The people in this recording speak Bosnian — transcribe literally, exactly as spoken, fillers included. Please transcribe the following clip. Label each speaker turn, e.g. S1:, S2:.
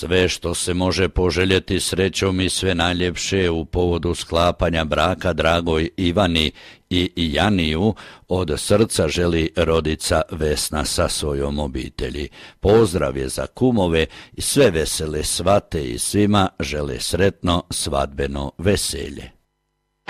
S1: Sve što se može poželjeti srećom i sve najljepše u povodu sklapanja braka dragoj Ivani i Janiju od srca želi rodica Vesna sa svojom obitelji. Pozdrav je za kumove i sve vesele svate i svima žele sretno svadbeno veselje.